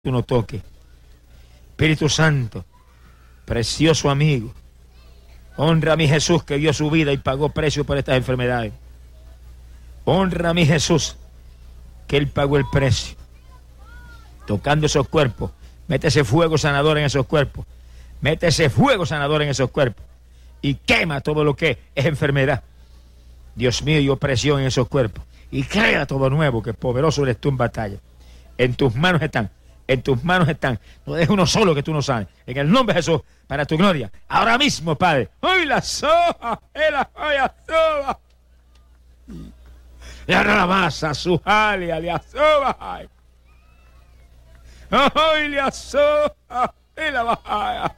tú no toques. Espíritu Santo, precioso amigo, honra a mi Jesús que dio su vida y pagó precio por estas enfermedades. Honra a mi Jesús que Él pagó el precio. Tocando esos cuerpos, mete ese fuego sanador en esos cuerpos. Mete ese fuego sanador en esos cuerpos y quema todo lo que es enfermedad. Dios mío, y opresión en esos cuerpos. Y crea todo nuevo, que poderoso eres tú en batalla. En tus manos están, en tus manos están. No dejes uno solo que tú no sabes. En el nombre de Jesús, para tu gloria. Ahora mismo, Padre. ¡Hoy la soja! ¡La soja! Y ahora la masa, su jalia, la soja. ¡Hoy la soja! ¡La baja!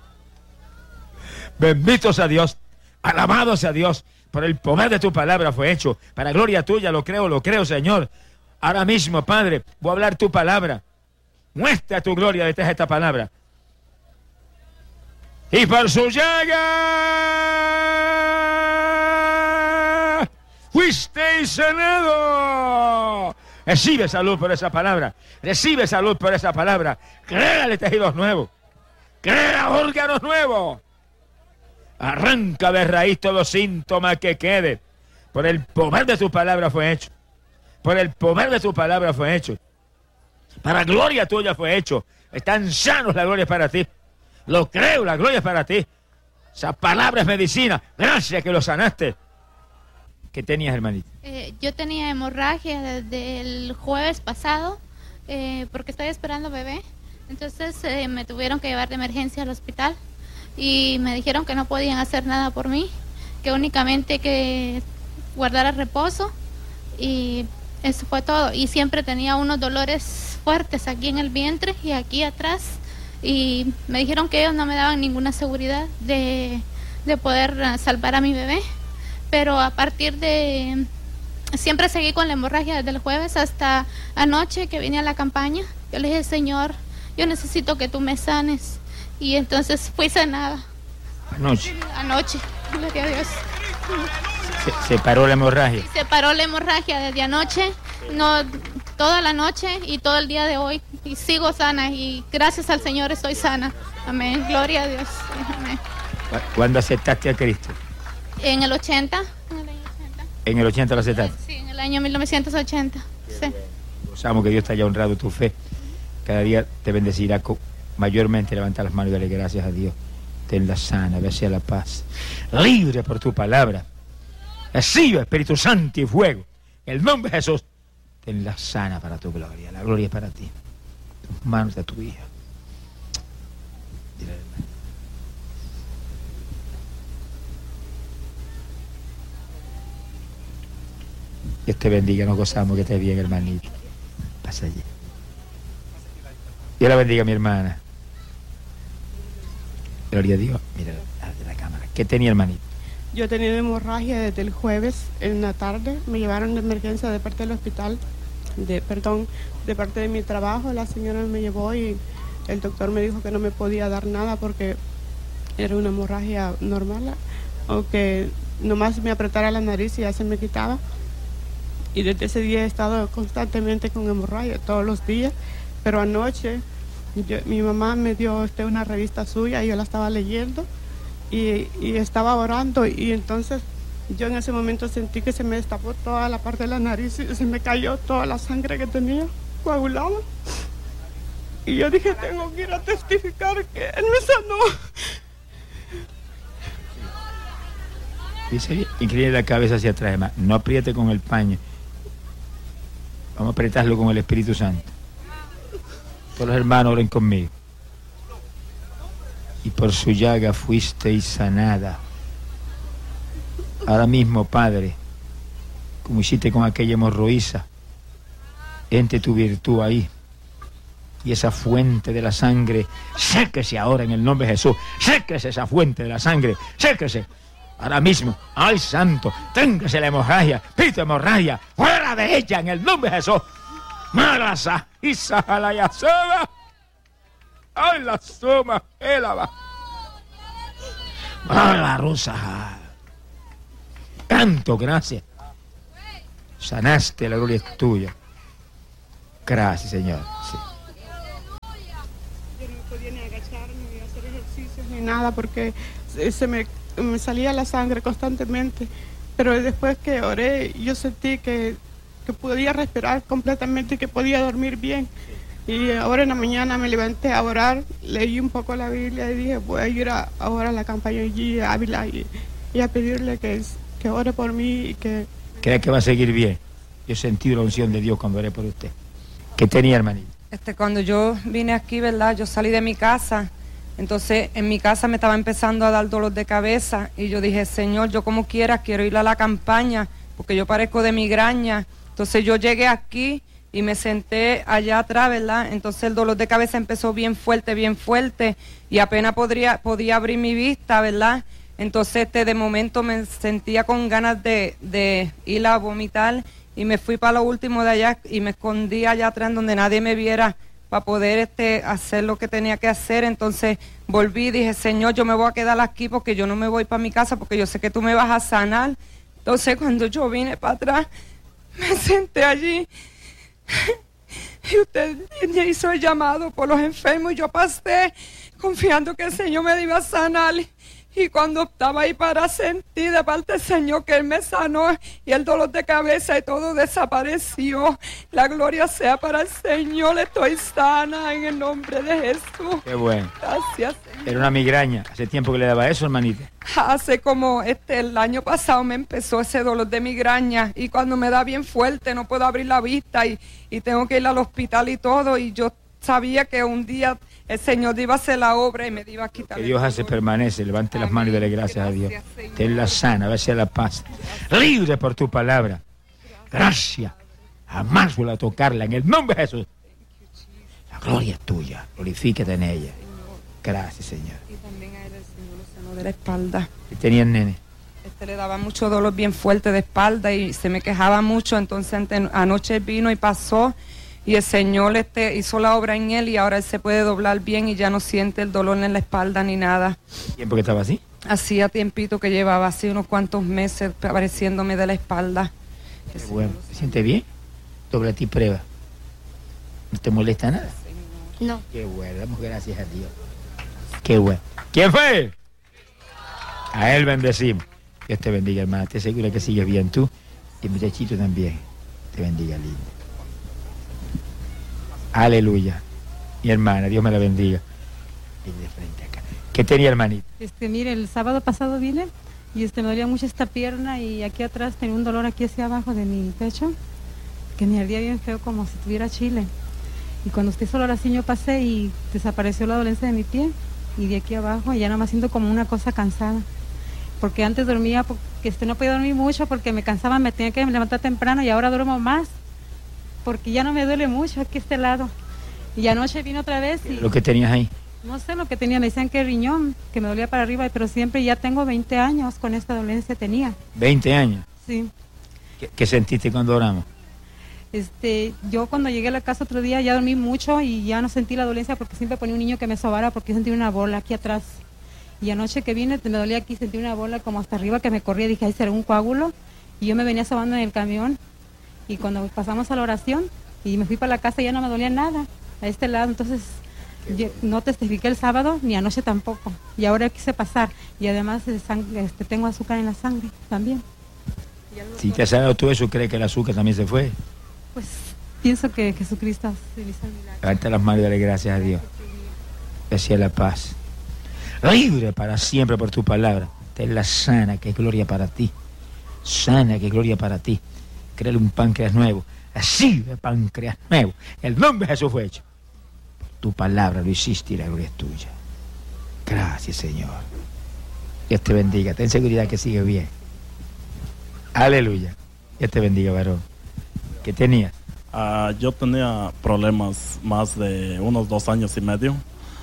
Bendito sea Dios, alabado sea Dios, por el poder de tu palabra fue hecho, para gloria tuya, lo creo, Señor. Ahora mismo, Padre, voy a hablar tu palabra. Muestra tu gloria detrás de esta palabra. Y por su llaga fuisteis sanado. Recibe salud por esa palabra. Recibe salud por esa palabra. Créale tejidos nuevos. Crea órganos nuevos. Arranca de raíz todo síntoma que quede. Por el poder de tu palabra fue hecho. Por el poder de tu palabra fue hecho. Para gloria tuya fue hecho. Están sanos, la gloria es para ti. Lo creo, la gloria es para ti. Esa palabra es medicina. Gracias que lo sanaste. ¿Qué tenías, hermanita? Yo tenía hemorragia desde el jueves pasado, porque estoy esperando bebé. Entonces me tuvieron que llevar de emergencia al hospital. Y me dijeron que no podían hacer nada por mí, que únicamente que guardara reposo, y eso fue todo. Y siempre tenía unos dolores fuertes aquí en el vientre y aquí atrás, y me dijeron que ellos no me daban ninguna seguridad de poder salvar a mi bebé, pero a partir de... Siempre seguí con la hemorragia desde el jueves hasta anoche que vine a la campaña. Yo le dije, Señor, yo necesito que tú me sanes. Y entonces fui sanada. Anoche, gloria a Dios. ¿Se paró la hemorragia? Se paró la hemorragia desde anoche, no, toda la noche y todo el día de hoy. Y sigo sana y gracias al Señor estoy sana. Amén, gloria a Dios. Amén. ¿Cuándo aceptaste a Cristo? En el 80. ¿En el 80 lo aceptaste? Sí, en el año 1980. Sí. Gozamos que Dios te haya honrado tu fe. Cada día te bendecirá mayormente. Levanta las manos y dale gracias a Dios. Tenla sana, bese a la paz. Libre por tu palabra. Recibe Espíritu Santo y fuego. En el nombre de Jesús. Tenla sana para tu gloria. La gloria es para ti. Tus manos de tu hija. Dile, hermano. Dios te bendiga. Nos gozamos que estés bien, hermanito. Pasa allí. Dios la bendiga, mi hermana. Gloria a Dios. Mira de la cámara. ¿Qué tenía, hermanito? Yo tenía hemorragia desde el jueves en la tarde. Me llevaron de emergencia de parte del hospital, de parte de mi trabajo. La señora me llevó y el doctor me dijo que no me podía dar nada porque era una hemorragia normal, o que nomás me apretara la nariz y ya se me quitaba. Y desde ese día he estado constantemente con hemorragia, todos los días. Pero anoche mi mamá me dio una revista suya y yo la estaba leyendo y estaba orando, y entonces yo en ese momento sentí que se me destapó toda la parte de la nariz y se me cayó toda la sangre que tenía coagulada. Y yo dije, tengo que ir a testificar que Él me sanó. Dice, incline la cabeza hacia atrás, hermano. No apriete con el paño. Vamos a apretarlo con el Espíritu Santo. Todos los hermanos oren conmigo. Y por su llaga fuisteis sanada. Ahora mismo, Padre, como hiciste con aquella hemorroísa, entre tu virtud ahí. Y esa fuente de la sangre, séquese ahora en el nombre de Jesús. Séquese esa fuente de la sangre. Séquese. Ahora mismo. ¡Ay, santo! Téngase la hemorragia. Pito hemorragia. ¡Fuera de ella en el nombre de Jesús! ¡Marasa! ¡Isa la yasoba! ¡Ay, la suma! ¡Elaba! ¡Ay, la rusa! Tanto, gracias. Sanaste, la gloria es tuya. Gracias, Señor. Sí. podía ni agacharme, ni hacer ejercicios, ni nada, porque me salía la sangre constantemente. Pero después que oré, yo sentí que podía respirar completamente y que podía dormir bien. Y ahora en la mañana me levanté a orar, leí un poco la Biblia y dije, voy a ir ahora a la campaña allí a Ávila y a pedirle que ore por mí y que... ¿Cree que va a seguir bien? Yo sentí la unción de Dios cuando oré por usted. ¿Qué tenía, hermanito? Cuando yo vine aquí, ¿verdad? Yo salí de mi casa, entonces en mi casa me estaba empezando a dar dolor de cabeza y yo dije, Señor, yo como quiera quiero ir a la campaña porque yo padezco de migraña. Entonces yo llegué aquí y me senté allá atrás, ¿verdad? Entonces el dolor de cabeza empezó bien fuerte y apenas podía abrir mi vista, ¿verdad? Entonces de momento me sentía con ganas de ir a vomitar y me fui para lo último de allá y me escondí allá atrás donde nadie me viera para poder hacer lo que tenía que hacer. Entonces volví y dije, Señor, yo me voy a quedar aquí porque yo no me voy para mi casa porque yo sé que tú me vas a sanar. Entonces cuando yo vine para atrás, me senté allí y usted me hizo el llamado por los enfermos y yo pasé confiando que el Señor me iba a sanar. Y cuando estaba ahí para sentir de parte del Señor que Él me sanó y el dolor de cabeza y todo desapareció. La gloria sea para el Señor. Estoy sana en el nombre de Jesús. Qué bueno. Gracias, Señor. Era una migraña. ¿Hace tiempo que le daba eso, hermanita? Hace como el año pasado me empezó ese dolor de migraña y cuando me da bien fuerte no puedo abrir la vista y tengo que ir al hospital y todo y yo sabía que un día el Señor iba a hacer la obra y me iba a quitar. Que Dios hace permanece. Levante las manos y dele gracias a Dios. Señor. Tenla sana, va a ser la paz. Libre por tu palabra. Gracias. Jamás vuelva a tocarla en el nombre de Jesús. La gloria es tuya. Glorifícate en ella. Gracias, Señor. Y también a él el Señor lo sanó de la espalda. ¿Qué tenía el nene? Le daba mucho dolor bien fuerte de espalda y se me quejaba mucho. Entonces anoche vino y pasó. Y el Señor hizo la obra en él y ahora él se puede doblar bien y ya no siente el dolor en la espalda ni nada. ¿Tiempo que estaba así? Hacía tiempito que llevaba así unos cuantos meses apareciéndome de la espalda. Qué bueno. ¿Se siente bien? Doble a ti prueba. ¿No te molesta nada? No. Qué bueno, damos gracias a Dios. Qué bueno. ¿Quién fue? A él bendecimos. Dios te bendiga, hermana. Te aseguro que sigues bien tú y el muchachito también. Te bendiga, lindo. Aleluya. Mi hermana, Dios me la bendiga. Viene de frente acá. ¿Qué tenía, hermanita? Mire, el sábado pasado vine y me dolía mucho esta pierna y aquí atrás tenía un dolor aquí hacia abajo de mi pecho que me ardía bien feo como si tuviera chile. Y cuando usted hizo la oración yo pasé y desapareció la dolencia de mi pie y de aquí abajo y ya nada más siento como una cosa cansada. Porque antes dormía, porque no podía dormir mucho porque me cansaba, me tenía que levantar temprano y ahora duermo más. Porque ya no me duele mucho aquí este lado. Y anoche vino otra vez y... ¿Lo que tenías ahí? No sé lo que tenía, me decían que riñón, que me dolía para arriba, pero siempre ya tengo 20 años con esta dolencia tenía. 20 años. Sí. ¿Qué sentiste cuando oramos? Yo cuando llegué a la casa otro día ya dormí mucho y ya no sentí la dolencia porque siempre ponía un niño que me sobara porque sentí una bola aquí atrás. Y anoche que vine me dolía aquí, sentí una bola como hasta arriba que me corría, dije, ahí será un coágulo. Y yo me venía sobando en el camión. Y cuando pasamos a la oración y me fui para la casa ya no me dolía nada a este lado, entonces yo no testifiqué el sábado ni anoche tampoco y ahora quise pasar y además tengo azúcar en la sangre también. Si te has dado tú eso, ¿crees que el azúcar también se fue? Pues pienso que Jesucristo se hizo el milagro. Levanta las manos y dale gracias a Dios. Hacia la paz. Libre para siempre por tu palabra. Tenla sana, que es gloria para ti. Sana, que es gloria para ti. Créale un páncreas nuevo, así de páncreas nuevo. El nombre de Jesús fue hecho. Por tu palabra lo hiciste y la gloria es tuya. Gracias, Señor. Dios te bendiga. Ten seguridad que sigue bien. Aleluya. Dios te bendiga, varón. ¿Qué tenías? Yo tenía problemas más de unos 2 años y medio.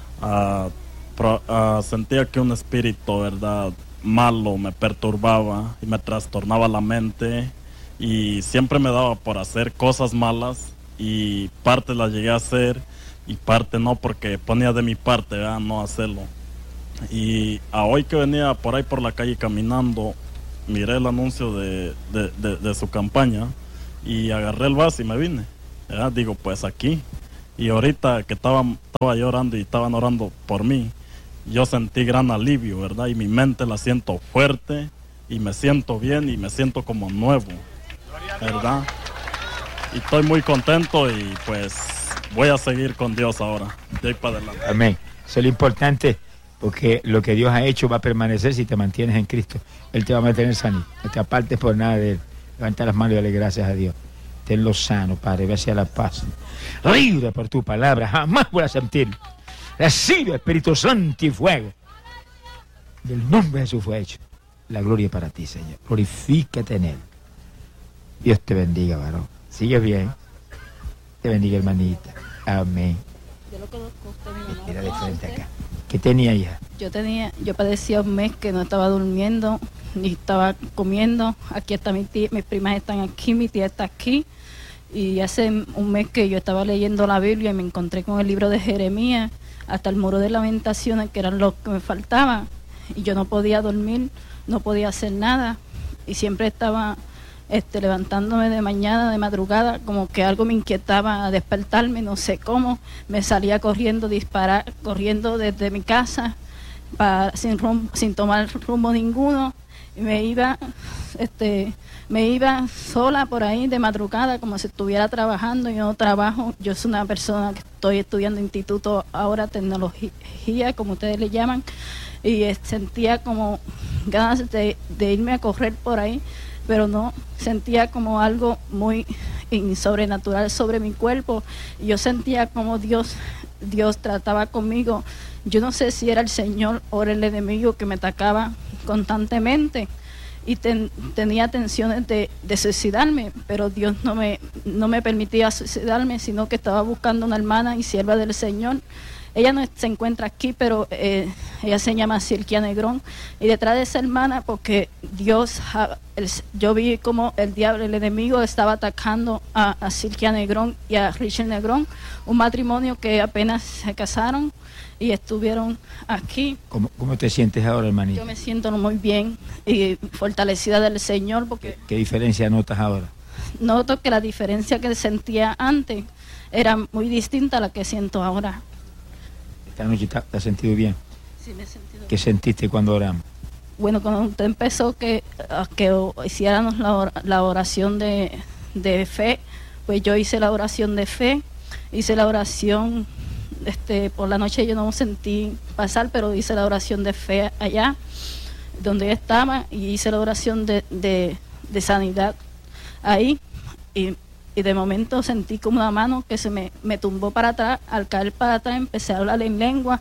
Sentía que un espíritu, ¿verdad?, malo me perturbaba y me trastornaba la mente. Y siempre me daba por hacer cosas malas y parte las llegué a hacer y parte no porque ponía de mi parte, ¿verdad?, no hacerlo. Y a hoy que venía por ahí por la calle caminando, miré el anuncio de su campaña y agarré el vaso y me vine, ¿verdad? Digo, pues aquí. Y ahorita que estaba llorando y estaban orando por mí, yo sentí gran alivio, ¿verdad? Y mi mente la siento fuerte y me siento bien y me siento como nuevo, ¿verdad? Y estoy muy contento y pues voy a seguir con Dios ahora, de ahí para adelante. Amén. Eso es lo importante, porque lo que Dios ha hecho va a permanecer si te mantienes en Cristo. Él te va a mantener sano. No te apartes por nada de Él. Levanta las manos y dale gracias a Dios. Tenlo sano, Padre, ve hacia la paz. Libre por tu palabra, jamás voy a sentir. Recibe, Espíritu Santo y fuego. Del nombre de Jesús fue hecho. La gloria para ti, Señor. Glorifícate en Él. Dios te bendiga, varón. Sigue bien. Te bendiga, hermanita. Amén. Yo lo conozco a usted, mi mamá. Mira de frente acá. ¿Qué tenía, hija? Yo padecía un mes que no estaba durmiendo, ni estaba comiendo. Aquí está mi tía, mis primas están aquí, mi tía está aquí. Y hace un mes que yo estaba leyendo la Biblia y me encontré con el libro de Jeremías, hasta el muro de lamentaciones, que eran los que me faltaban. Y yo no podía dormir, no podía hacer nada. Y siempre estaba levantándome de mañana, de madrugada, como que algo me inquietaba a despertarme, no sé cómo. Me salía corriendo, corriendo desde mi casa, sin tomar rumbo ninguno. Y me iba sola por ahí de madrugada, como si estuviera trabajando. Yo no trabajo, yo soy una persona que estoy estudiando instituto ahora, tecnología, como ustedes le llaman, y sentía como ganas de irme a correr por ahí, pero no, sentía como algo muy sobrenatural sobre mi cuerpo. Y yo sentía como Dios trataba conmigo. Yo no sé si era el Señor o era el enemigo que me atacaba constantemente, y tenía tensiones de suicidarme, pero Dios no me permitía suicidarme, sino que estaba buscando una hermana y sierva del Señor. Ella no se encuentra aquí, pero ella se llama Silquia Negrón, y detrás de esa hermana, porque yo vi como el enemigo estaba atacando a Silquia Negrón y a Richard Negrón, un matrimonio que apenas se casaron y estuvieron aquí. ¿Cómo te sientes ahora, hermanita? Yo me siento muy bien y fortalecida del Señor, porque ¿Qué diferencia notas ahora? Noto que la diferencia que sentía antes era muy distinta a la que siento ahora. Esta noche te has sentido bien. Sí, me he sentido bien. ¿Qué sentiste cuando oramos? Bueno, cuando usted empezó que hiciéramos la oración de fe, pues yo hice la oración de fe, hice la oración, por la noche yo no sentí pasar, pero hice la oración de fe allá, donde yo estaba, y hice la oración de sanidad ahí, y de momento sentí como una mano que se me tumbó para atrás. Al caer para atrás empecé a hablar en lenguas.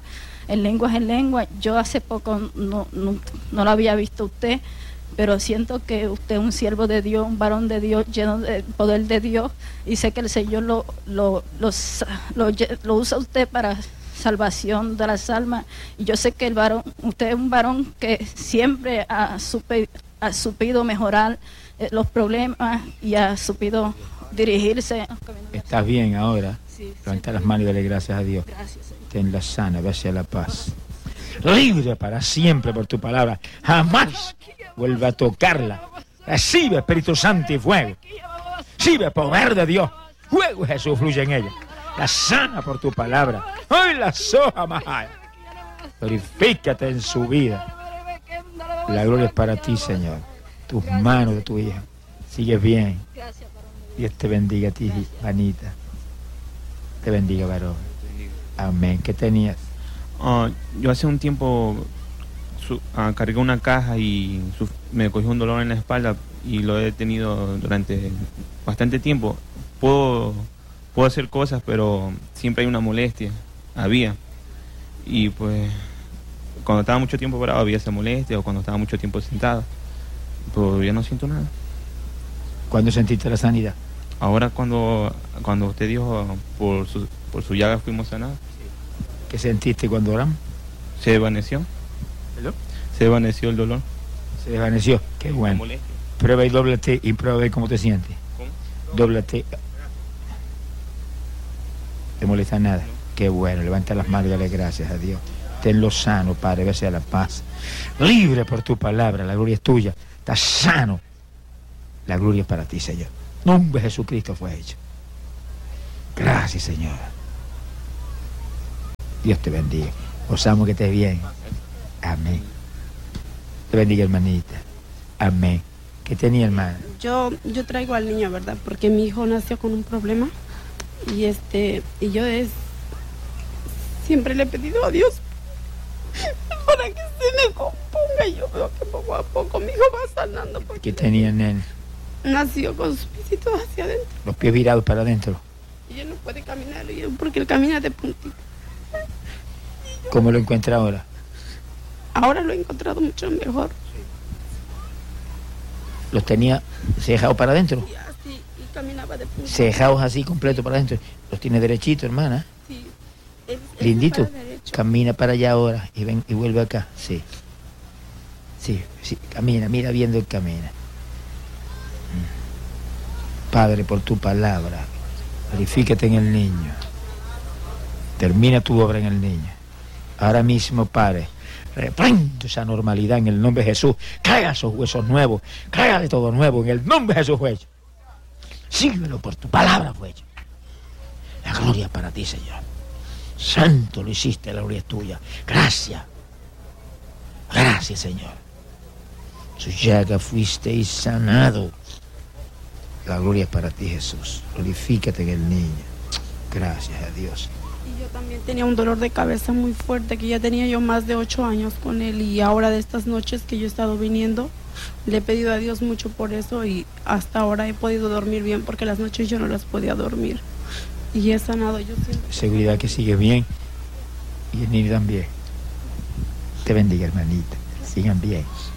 Yo hace poco no lo había visto a usted, pero siento que usted es un siervo de Dios, un varón de Dios, lleno del poder de Dios, y sé que el Señor lo usa a usted para salvación de las almas. Y yo sé que usted es un varón que siempre ha supido mejorar los problemas y ha supido dirigirse. ¿Estás bien ahora? Sí, Levanta las manos y dale gracias a Dios. Gracias, Señor. Tenla sana, ve hacia la paz. Libre para siempre por tu palabra. Jamás vuelva a tocarla. Recibe, Espíritu Santo y fuego. Recibe, poder de Dios. Fuego de Jesús fluye en ella. La sana por tu palabra. Hoy la soja más allá. Glorifícate en su vida. La gloria es para ti, Señor. Tus manos de tu hija. Sigues bien. Dios te bendiga a ti, Anita. Te bendiga, varón. Amén. ¿Qué tenías? Yo hace un tiempo cargué una caja y me cogió un dolor en la espalda, y lo he tenido durante bastante tiempo. Puedo hacer cosas, pero siempre hay una molestia. Y pues cuando estaba mucho tiempo parado había esa molestia, o cuando estaba mucho tiempo sentado. Pero ya no siento nada. ¿Cuándo sentiste la sanidad? Ahora cuando usted dijo por su llaga fuimos sanados. ¿Qué sentiste cuando oramos? Se desvaneció. ¿Hello? Se desvaneció el dolor. Se desvaneció. Qué bueno. Prueba y dóblate y prueba a ver cómo te sientes. ¿Cómo? Dóblate. ¿Te molesta nada? No. Qué bueno. Levanta las manos y dale gracias a Dios. Tenlo sano, Padre. Vese a la paz. Libre por tu palabra. La gloria es tuya. Estás sano. La gloria es para ti, Señor. Nombre de Jesucristo fue hecho. Gracias, Señor. Dios te bendiga. Gozamos que estés bien. Amén. Te bendiga, hermanita. Amén. ¿Qué tenía, hermana? Yo traigo al niño, ¿verdad? Porque mi hijo nació con un problema y yo siempre le he pedido a Dios para que se me componga. Yo veo que poco a poco mi hijo va sanando. ¿Qué tenía el nene? Nació con sus piecitos hacia adentro. Los pies virados para adentro. Y él no puede caminar porque él camina de puntito. ¿Cómo lo encuentra ahora? Ahora lo he encontrado mucho mejor. Los tenía cejados para adentro. Y así, y caminaba de puntito. Cejados así, completo para adentro. Los tiene derechito, hermana. Sí. Él Lindito. para derecho. Camina para allá ahora y ven y vuelve acá. Sí. Sí, camina, mira viendo el camina. Padre, por tu palabra, glorifícate en el niño. Termina tu obra en el niño. Ahora mismo, Padre, reprendo esa normalidad en el nombre de Jesús. Caiga esos huesos nuevos, caiga de todo nuevo en el nombre de Jesús, fue. Síguelo por tu palabra, fue. La gloria para ti, Señor. Santo lo hiciste, la gloria es tuya. Gracias. Gracias, Señor. Su llaga fuisteis sanado. La gloria es para ti, Jesús. Glorifícate en el niño. Gracias a Dios. Y yo también tenía un dolor de cabeza muy fuerte, que ya tenía yo más de 8 años con él, y ahora de estas noches que yo he estado viniendo, le he pedido a Dios mucho por eso, y hasta ahora he podido dormir bien, porque las noches yo no las podía dormir. Y he sanado, yo siento. Seguridad que sigues bien y el niño también. Te bendiga, hermanita. Sigan bien.